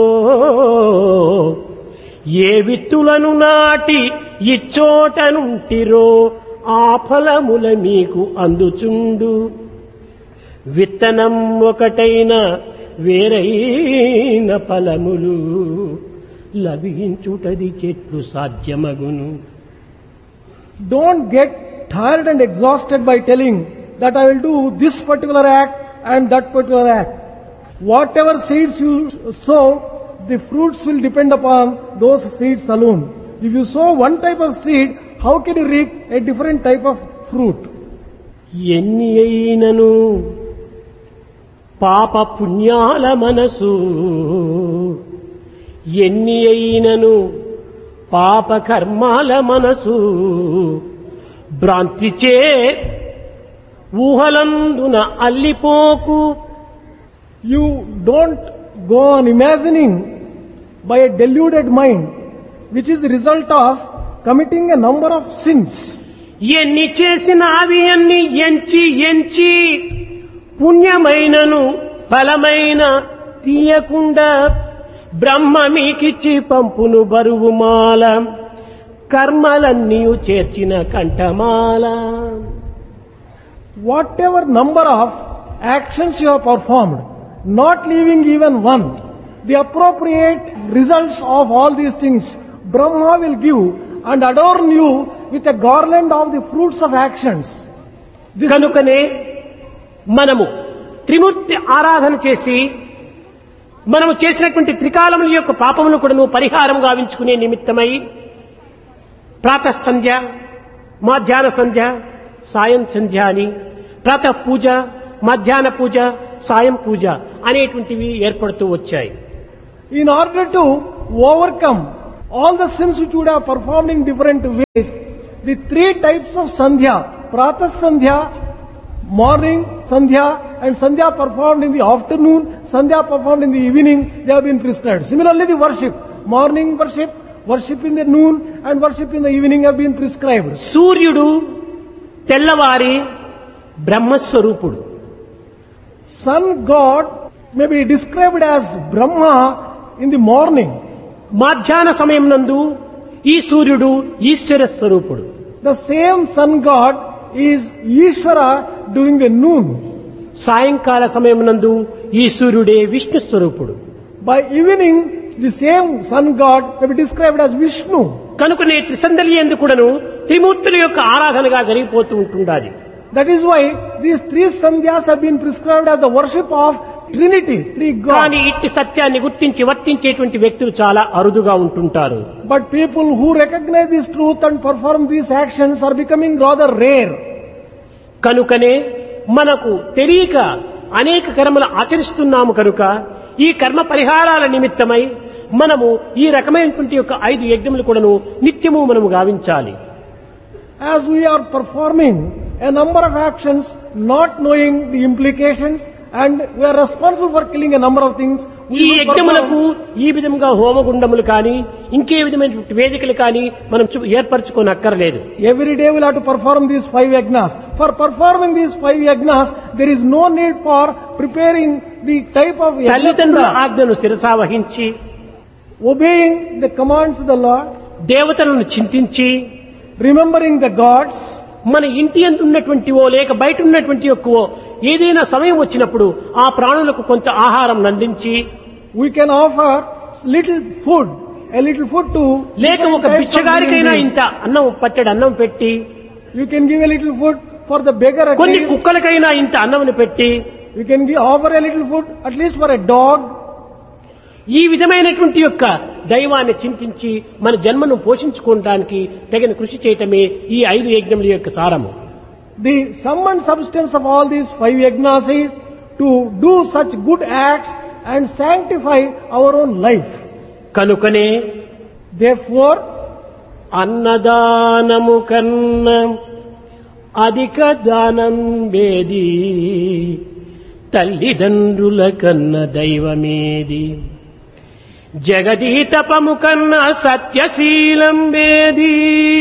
ఏ విత్తులను నాటి ఇచ్చోట నుంటిరో ఆ ఫలముల మీకు అందుచుండు. విత్తనం ఒకటైన వేరైన ఫలములు లభించుటది చెట్లు సాధ్యమగును. Don't get tired and exhausted by telling that I will do this particular act and that particular act. Whatever seeds you sow, the fruits will depend upon those seeds alone. If you sow one type of seed, how can you reap a different type of fruit? ఎన్ని అయినను పాప పుణ్యాల మనసు ఎన్ని అయినను పాప కర్మాల మనసు భ్రాంతిచే ఊహలందున అల్లిపోకు. You don't go on imagining by a deluded mind, which is the result of committing a number of sins. ఎన్ని చేసిన అవి అన్ని ఎంచి ఎంచి పుణ్యమైనను ఫలమైన తీయకుండా బ్రహ్మ మీకిచ్చి పంపును బరువుమాల కర్మలన్నీ చేర్చిన కంఠమాల. Whatever number of actions you have performed, not leaving even one, the appropriate results of all these things, Brahma will give and adorn you with a garland of the fruits of actions. This కనుకనే మనము త్రిమూర్తి ఆరాధన చేసి మనము చేసినటువంటి త్రికాలముల యొక్క పాపమును కూడాను పరిహారం గావించుకునే నిమిత్తమై ప్రాతః సంధ్య, మధ్యాహ్న సంధ్య, సాయం సంధ్య అని ప్రాతః పూజ, మధ్యాహ్న పూజ, సాయం పూజ అనేటువంటివి ఏర్పడుతూ వచ్చాయి. in order to overcome all the sins which you would have performed in different ways, the three types of sandhya, pratah sandhya, morning sandhya, and sandhya performed in the afternoon, sandhya performed in the evening, they have been prescribed. Similarly, the worship, morning worship, worship in the noon, and worship in the evening have been prescribed. సూర్యుడు తెల్లవారి బ్రహ్మస్వరూపుడు. Sun God may be described as Brahma in the morning. మధ్యాహ్న సమయం నందు ఈ సూర్యుడు ఈశ్వర స్వరూపుడు. The same sun God is Ishvara during the noon. సాయంకాల సమయం నందు ఈ సూర్యుడే విష్ణు స్వరూపుడు. By evening, the same sun God may be described as Vishnu. కనుకనే త్రిసందలి యందు కూడాను త్రిమూర్తుల యొక్క ఆరాధనగా జరిగిపోతూ ఉంటుండాలి. That is why these three sandhyas have been prescribed as the worship of Trinity, three కానీ gods. ఇట్టి సత్యాన్ని గుర్తించి వర్తించేటువంటి వ్యక్తులు చాలా అరుదుగా ఉంటుంటారు. But people who recognize this truth and perform these actions are becoming rather rare. కనుకనే మనకు తెలియక అనేక కర్మలు ఆచరిస్తున్నాము కనుక ఈ కర్మ పరిహారాల నిమిత్తమై మనము ఈ రకమైనటువంటి యొక్క ఐదు యజ్ఞములు కూడాను నిత్యము మనము గావించాలి. As we are performing a number of actions, not knowing the implications, and we are responsible for killing a number of things, we ఈ will యజ్ఞములకు perform. ఈ విధంగా హోమగుండములు కానీ ఇంకే విధమైనటువంటి వేదికలు కానీ మనం చు- ఏర్పరచుకోనక్కర్లేదు. Every day we'll have to perform these five yagnas. For performing these five yagnas, there is no need for preparing the type of తల్లిదండ్రుల yagna. ఆజ్ఞను శిరసావహించి Obeying the commands of the Lord, దేవతలను చింతించి remembering the gods, మన ఇంటి యందు ఉన్నటువంటివో లేక బయట ఉన్నటువంటి యొక్కవో ఏదైనా సమయం వచ్చినప్పుడు ఆ ప్రాణులకు కొంత ఆహారం నందించి we can offer little food, a little food to లేక different ఒక types of బిచ్చగారికైనా living ఇంత beings. అన్నం పట్టెడు అన్నం పెట్టి You can give a little food for the beggar at కొన్ని least. కుక్కలకైనా ఇంత అన్నంను పెట్టి You can give, offer a little food at least for a dog. ఈ విధమైనటువంటి యొక్క దైవాన్ని చింతించి మన జన్మను పోషించుకోవడానికి తగిన కృషి చేయటమే ఈ ఐదు యజ్ఞముల యొక్క సారము. The sum and substance of all these five yagnas is to do such good acts and sanctify our own life. కనుకనే Therefore, అన్నదానము కన్నా అధిక దానం వేది, తల్లిదండ్రుల కన్న దైవమేది, జగదీతపము కన్నా సత్యశీలం వేది,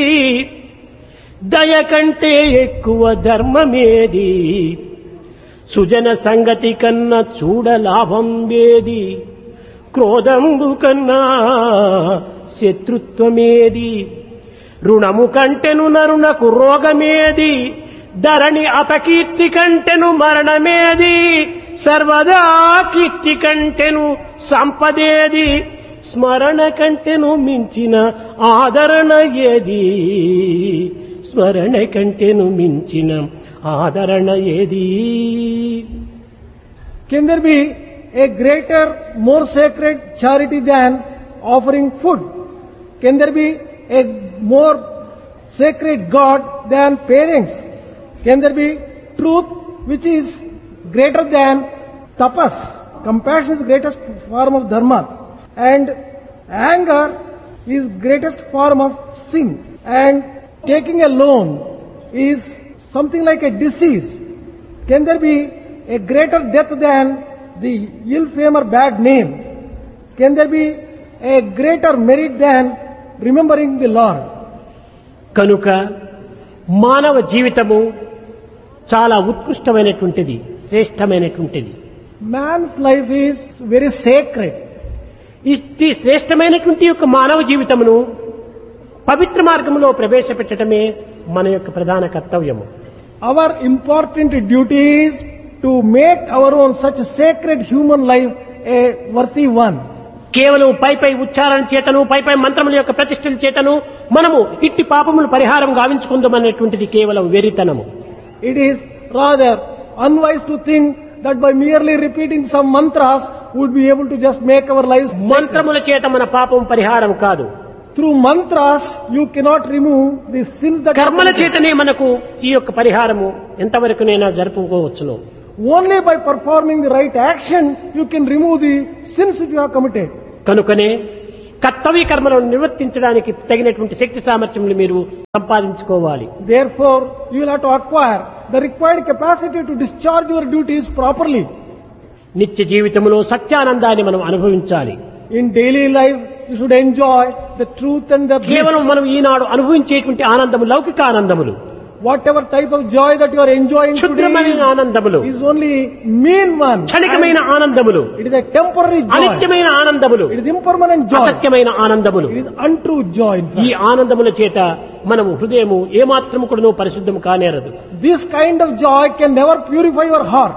దయ కంటే ఎక్కువ ధర్మమేది, సుజన సంగతి కన్నా చూడ లాభం వేది, క్రోధంబు కన్నా శత్రుత్వమేది, రుణము కంటెను నరునకు రోగమేది, ధరణి అపకీర్తి కంటెను మరణమేది, సర్వదా కీర్తి కంటెను సంపదేది, స్మరణ కంటెను మించిన ఆదరణ ఏది, స్మరణ కంటెను మించిన ఆదరణ ఏది. can there be a greater, more sacred charity than offering food? Can there be a more sacred God than parents? Can there be truth which is greater than tapas? Compassion is the greatest form of dharma, and anger is greatest form of sin, and taking a loan is something like a disease. Can there be a greater death than the ill fame or bad name? Can there be a greater merit than remembering the Lord? కనుక మానవ జీవితము చాలా ఉత్కృష్టమైనటువంటిది, శ్రేష్టమైనటువంటిది. Man's life is very sacred. ఈ శ్రేష్టమైనటువంటి యొక్క మానవ జీవితమును పవిత్ర మార్గంలో ప్రవేశపెట్టడమే మన యొక్క ప్రధాన కర్తవ్యము. Our important duty is to make our own such sacred human life a worthy one. కేవలం పై పై ఉచ్చారణ చేతను, పై పై మంత్రముల యొక్క ప్రతిష్టల చేతను మనము ఇట్టి పాపములు పరిహారం గావించుకుందామనేటువంటిది కేవలం వెరితనము. It is rather unwise to think that by merely repeating some mantras would be able to just make our lives sacred. మంత్రముల చేత మన పాపం పరిహారం కాదు. Through mantras you cannot remove the sins that కర్మల చేతనే మనకు ఈ యొక్క పరిహారము ఎంతవరకునైనా జరుపుకోవచ్చును. Only by performing the right action you can remove the sins which you have committed. కనుకనే కర్తవ్య కర్మలను నిర్వర్తించడానికి తగినటువంటి శక్తి సామర్థ్యములు మీరు సంపాదించుకోవాలి. Therefore you will have to acquire the required capacity to discharge your duties properly. నిత్య జీవితంలో సత్యానందాన్ని మనం అనుభవించాలి. In daily life you should enjoy the truth and the bliss. కేవలం మనం ఈనాడు అనుభవించేటువంటి ఆనందము లౌకిక ఆనందములు. Whatever type of joy that you are enjoying today క్షుద్రమైన ఆనందములు, is only mean one. క్షణికమైన ఆనందములు, It is a temporary joy. అనిత్యమైన ఆనందములు, It is impermanent joy. అసత్యమైన ఆనందములు. It is untrue joy. in fact. ఈ ఆనందముల చేత మనము హృదయము ఏమాత్రము కూడాను పరిశుద్ధం కానేరదు. This kind of joy can never purify your heart.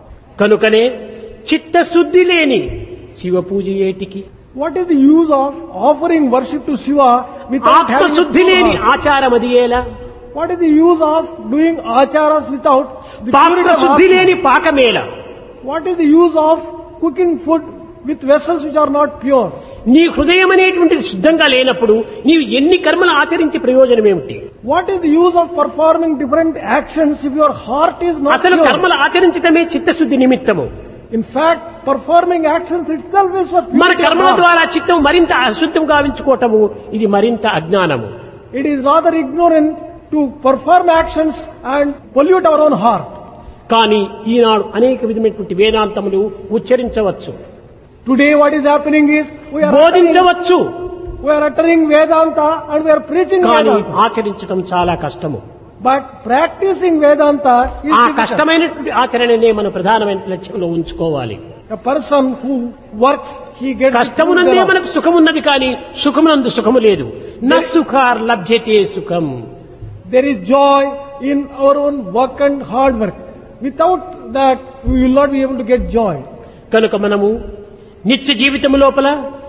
కనుకనే చిత్తశుద్ధి లేని శివ పూజ ఏటికి, What is the use of offering worship to Shiva without having a ఆత్మశుద్ధి pure లేని heart? ఆచారం అది ఎలా, What is the use of doing acharas without the purity of పాత్రశుద్ధి heart? లేని పాకమేల, What is the use of cooking food with vessels which are not pure? నీ హృదయం అనేటువంటిది శుద్ధంగా లేనప్పుడు నీవు ఎన్ని కర్మలు ఆచరించి ప్రయోజనం ఏమిటి? What is the use of performing different actions if your heart is not అసలు pure? కర్మలు ఆచరించడమే చిత్తశుద్ధి నిమిత్తము. In fact, performing actions itself is for మన purity of కర్మల heart. ద్వారా చిత్తం మరింత అశుద్ధం గావించుకోవటము ఇది మరింత అజ్ఞానము. It is rather ignorant to perform actions and pollute our own heart. కానీ ఈనాడు అనేక విధమైనటువంటి వేదాంతములు ఉచ్చరించవచ్చు, Today what is happening is we are uttering, బోధించవచ్చు, we are uttering Vedanta and we are preaching కానీ Vedanta. ఆచరించడం చాలా కష్టము. But practicing Vedanta is ఆ difficult. కష్టమైనటువంటి ఆచరణనే మన ప్రధానమైన లక్ష్యంలో ఉంచుకోవాలి. A person who works, he gets కష్టమునందే the fruit మనకు సుఖమున్నది, కానీ సుఖమునందు సుఖము లేదు. న సుఖార్ లభ్యతే సుఖం. thereof. There is joy in our own work and hard work. Without that, we will not be able to get joy. కనుక మనము నిత్య జీవితం లోపల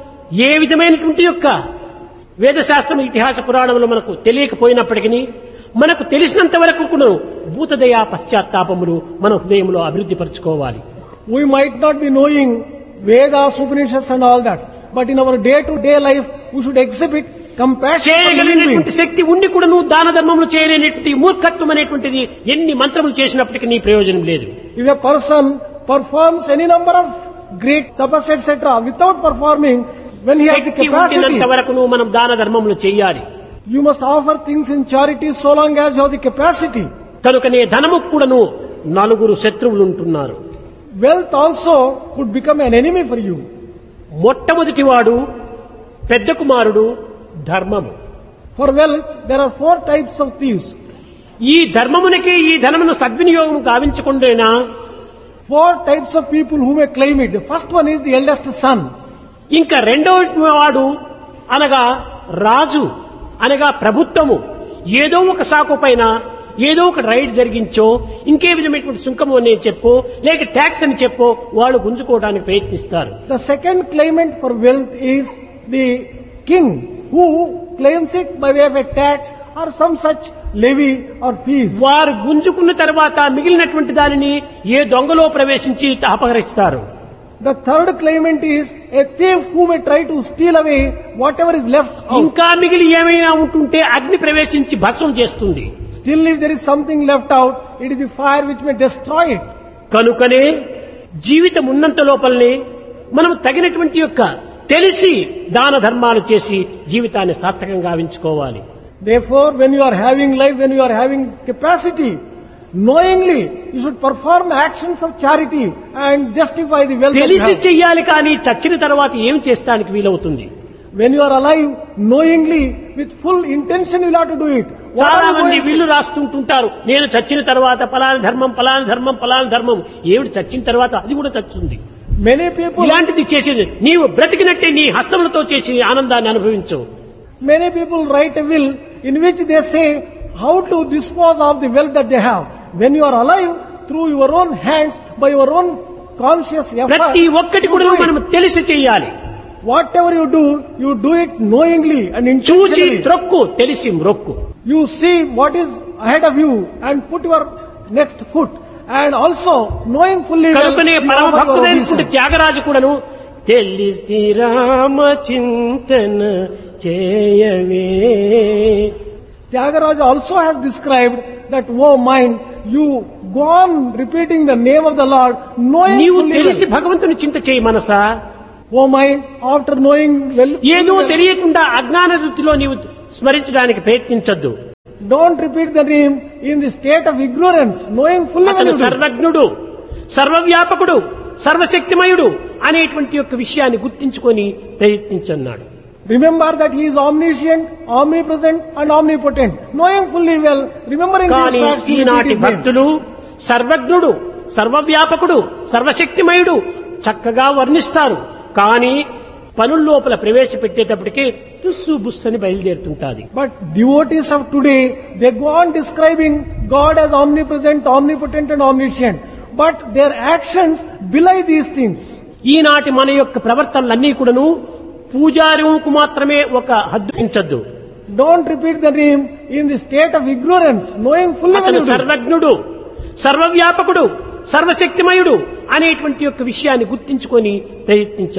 ఏ విధమైనటువంటి యొక్క వేదశాస్త్రం, ఇతిహాస పురాణంలో మనకు తెలియకపోయినప్పటికీ మనకు తెలిసినంత వరకు కూడా భూతదయా పశ్చాత్తాపములు మన హృదయంలో అభివృద్ధి పరచుకోవాలి. We might not be knowing Vedas, Upanishads and all that, but in our day-to-day life, we should exhibit compassion for living చేయగలిగినటువంటి beings. శక్తి ఉండి కూడా నువ్వు దాన ధర్మములు చేయలేనటువంటి మూర్ఖత్వం అనేటువంటిది ఎన్ని మంత్రములు చేసినప్పటికీ నీ ప్రయోజనం లేదు. If a person performs any number of great tapas, et cetera, without performing, when he has the Shakti capacity, ఉండినంత వరకు నువ్వు మనం దాన ధర్మములు చేయాలి. you must offer things in charity so long as you have the capacity. కనుకనే ధనము కూడాను నలుగురు శత్రువులు ఉంటున్నారు. Wealth also could become an enemy for you. మొట్టమొదటి వాడు పెద్ద కుమారుడు ధర్మము. For wealth, there are four types of thieves. ఈ ధర్మమునకే ఈ ధనమును సద్వినియోగం గావించకుండేనా Four types of people who may claim it. The first one is the eldest son. ఇంకా రెండవ వాడు అనగా రాజు అనగా ప్రభుత్వము ఏదో ఒక సాకు పైన ఏదో ఒక రైడ్ జరిగించో, ఇంకే విధమైనటువంటి సుంకము అని చెప్పో, లేక ట్యాక్స్ అని చెప్పో వాళ్ళు గుంజుకోవడానికి ప్రయత్నిస్తారు. The second claimant for wealth is the king, who claims it by way of a tax or some such levy or fees. వారు గుంజుకున్న తర్వాత మిగిలినటువంటి దానిని ఏ దొంగలో ప్రవేశించి అపహరిస్తారు. The third claimant is a thief who may try to steal away whatever is left out. ఇంకా మిగిలి ఏమైనా ఉంటుంటే అగ్ని ప్రవేశించి భస్మం చేస్తుంది. Still, if there is something left out, it is the fire which may destroy it. కనుకనే జీవితం ఉన్నంత లోపలనే మనం తగినటువంటి యొక్క తెలిసి దాన ధర్మాలు చేసి జీవితాన్ని సార్థకంగా గావించుకోవాలి. Therefore, when you are having life, when you are having capacity, knowingly you should perform actions of charity and justify the wealth that you తెలిసి have. చెయ్యాలి కానీ చచ్చిన తర్వాత ఏం చేస్తానికి వీలవుతుంది? When you are alive, knowingly, with full intention you will have to do it. What చాలా are you మంది going to- వీళ్ళు రాస్తుంటుంటారు, నేను చచ్చిన తర్వాత పలానా ధర్మం పలానా ధర్మం పలానా ధర్మం. ఏమిటి చచ్చిన తర్వాత అది కూడా చచ్చుంది. Many people, ఇలాంటిది చేసేది నీవు బ్రతికినట్టే నీ హస్తములతో చేసి ఆనందాన్ని అనుభవించు. many people write a will in which they say how to dispose of the wealth that they have. When you are alive, through your own hands, by your own conscious effort, ప్రతి ఒక్కటి you కూడా do it. మనం తెలిసి చెయ్యాలి. Whatever you do, you do it knowingly and చూచి intentionally. త్రొక్కు తెలిసి మ్రొక్కు. You see what is ahead of you and put your next foot. And also, knowing fully well, కనుకనే you పరమ offer your భక్తుడైనటువంటి obeisance. త్యాగరాజు కూడాను తెలిసి రామ చింతన చేయవే. Tyagaraja also has described that, oh mind, you go on repeating the name of the Lord, knowing నీవు fully తెలిసి well. భగవంతుని చింత చేయి మనసా. Oh mind, after knowing well, ఏదో well, తెలియకుండా అజ్ఞాన వృత్తిలో నీవు స్మరించడానికి ప్రయత్నించద్దు. don't repeat the name in the state of ignorance, knowing fully well. అతను you do. సర్వజ్ఞుడు, సర్వవ్యాపకుడు, సర్వశక్తిమయుడు అనేటువంటి యొక్క విషయాన్ని గుర్తించుకొని ప్రయత్నించన్నాడు. Remember that he is omniscient, omnipresent and omnipotent. Knowing fully well, remembering these కానీ facts, he repeat ఈనాటి his name. భక్తులు సర్వజ్ఞుడు, సర్వవ్యాపకుడు, సర్వశక్తిమయుడు చక్కగా వర్ణిస్తారు. కానీ పనుల లోపల ప్రవేశపెట్టేటప్పటికి తుస్సు బుస్సని బయలుదేరుతుంటాది. But devotees of today, they go on describing God as omnipresent, omnipotent and omniscient. But their actions belie these things. ఈనాటి మన యొక్క ప్రవర్తనలన్నీ కూడాను పూజారుకు మాత్రమే ఒక హద్దు పెంచద్దు. Don't repeat the name in the state of ignorance, knowing fully well. అతను you do. సర్వజ్ఞుడు, సర్వవ్యాపకుడు, సర్వశక్తిమయుడు అనేటువంటి యొక్క విషయాన్ని గుర్తించుకొని ప్రయత్నించాడు.